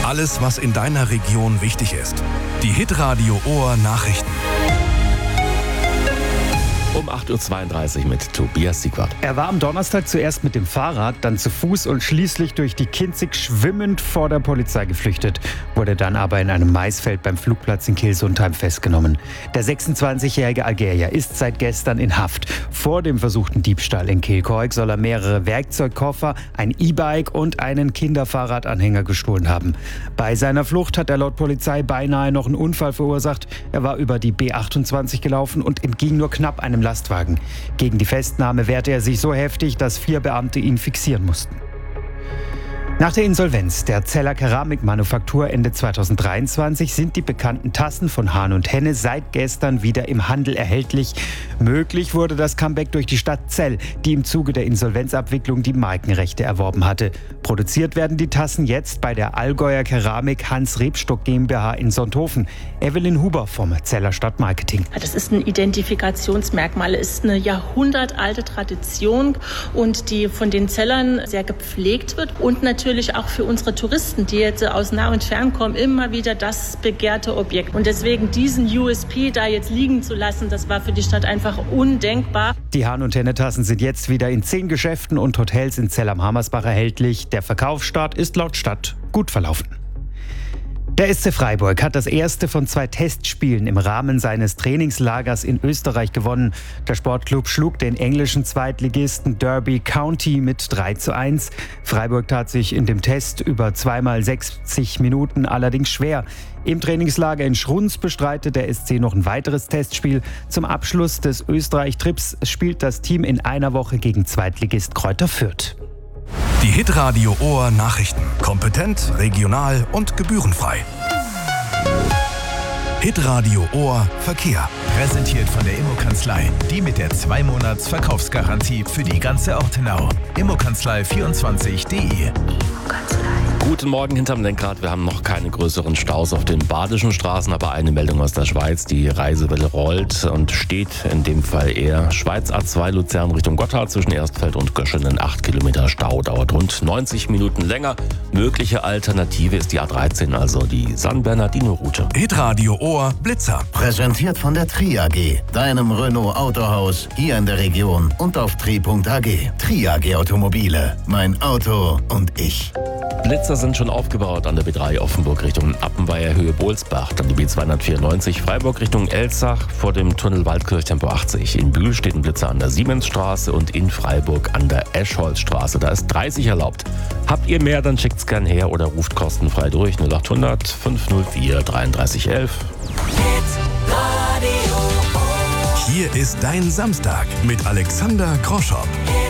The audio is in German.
Alles, was in deiner Region wichtig ist. Die Hitradio Ohr Nachrichten. Um 8.32 Uhr mit Tobias Siegwart. Er war am Donnerstag zuerst mit dem Fahrrad, dann zu Fuß und schließlich durch die Kinzig schwimmend vor der Polizei geflüchtet, wurde dann aber in einem Maisfeld beim Flugplatz in Kiel-Sundheim festgenommen. Der 26-jährige Algerier ist seit gestern in Haft. Vor dem versuchten Diebstahl in Kehlkeuch soll er mehrere Werkzeugkoffer, ein E-Bike und einen Kinderfahrradanhänger gestohlen haben. Bei seiner Flucht hat er laut Polizei beinahe noch einen Unfall verursacht. Er war über die B28 gelaufen und entging nur knapp einem Lastwagen. Gegen die Festnahme wehrte er sich so heftig, dass 4 Beamte ihn fixieren mussten. Nach der Insolvenz der Zeller Keramikmanufaktur Ende 2023 sind die bekannten Tassen von Hahn und Henne seit gestern wieder im Handel erhältlich. Möglich wurde das Comeback durch die Stadt Zell, die im Zuge der Insolvenzabwicklung die Markenrechte erworben hatte. Produziert werden die Tassen jetzt bei der Allgäuer Keramik Hans Rebstock GmbH in Sonthofen. Evelyn Huber vom Zeller Stadtmarketing. Das ist ein Identifikationsmerkmal, es ist eine jahrhundertalte Tradition und die von den Zellern sehr gepflegt wird und natürlich auch für unsere Touristen, die jetzt aus nah und fern kommen, immer wieder das begehrte Objekt. Und deswegen diesen USP da jetzt liegen zu lassen, das war für die Stadt einfach undenkbar. Die Hahn- und Henne-Tassen sind jetzt wieder in 10 Geschäften und Hotels in Zell am Hammersbach erhältlich. Der Verkaufsstart ist laut Stadt gut verlaufen. Der SC Freiburg hat das erste von 2 Testspielen im Rahmen seines Trainingslagers in Österreich gewonnen. Der Sportclub schlug den englischen Zweitligisten Derby County mit 3:1. Freiburg tat sich in dem Test über 2x60 Minuten allerdings schwer. Im Trainingslager in Schruns bestreitet der SC noch ein weiteres Testspiel. Zum Abschluss des Österreich-Trips spielt das Team in einer Woche gegen Zweitligist Greuther Fürth. Die Hitradio Ohr Nachrichten. Kompetent, regional und gebührenfrei. Hitradio Ohr Verkehr. Präsentiert von der Immokanzlei. Die mit der 2-Monats-Verkaufsgarantie für die ganze Ortenau. Immokanzlei24.de. Guten Morgen hinterm Lenkrad. Wir haben noch keine größeren Staus auf den badischen Straßen, aber eine Meldung aus der Schweiz. Die Reisewelle rollt und steht in dem Fall eher Schweiz A2 Luzern Richtung Gotthard zwischen Erstfeld und Göschenen. 8 Kilometer Stau, dauert rund 90 Minuten länger. Mögliche Alternative ist die A13, also die San Bernardino-Route. Hitradio Ohr Blitzer. Präsentiert von der Tri AG, deinem Renault Autohaus hier in der Region und auf tri.ag. Tri AG Automobile, mein Auto und ich. Blitzer sind schon aufgebaut an der B3 Offenburg Richtung Appenweier Höhe Bolsbach, dann die B294 Freiburg Richtung Elzach vor dem Tunnel Waldkirch Tempo 80. In Bühl steht ein Blitzer an der Siemensstraße und in Freiburg an der Eschholzstraße. Da ist 30 erlaubt. Habt ihr mehr, dann schickt's gern her oder ruft kostenfrei durch 0800 504 3311. Hier ist dein Samstag mit Alexander Groschow.